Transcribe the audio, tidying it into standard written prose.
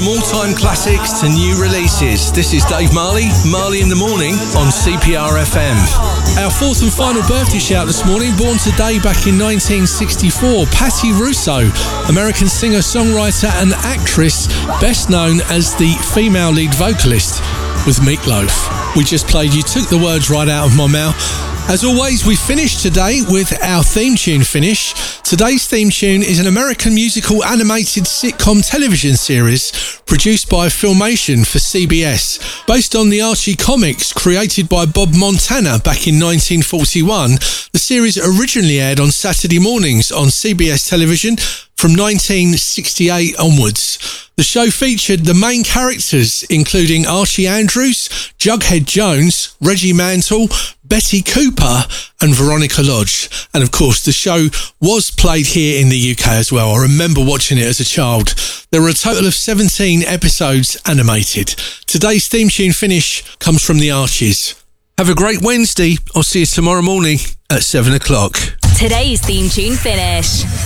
From all-time classics to new releases, this is Dave Marley in the Morning on CPR FM. Our fourth and final birthday shout this morning, born today back in 1964, Patti Russo, American singer, songwriter and actress, best known as the female lead vocalist with Meat Loaf. We just played You Took the Words Right Out of My Mouth. As always, we finished today with our theme tune finish. Today's theme tune is an American musical animated sitcom television series produced by Filmation for CBS. Based on the Archie comics created by Bob Montana back in 1941, the series originally aired on Saturday mornings on CBS television from 1968 onwards. The show featured the main characters, including Archie Andrews, Jughead Jones, Reggie Mantle, Betty Cooper and Veronica Lodge. And of course, the show was played here in the UK as well. I remember watching it as a child. There were a total of 17 episodes animated. Today's theme tune finish comes from the Archies. Have a great Wednesday. I'll see you tomorrow morning at 7 o'clock. Today's theme tune finish.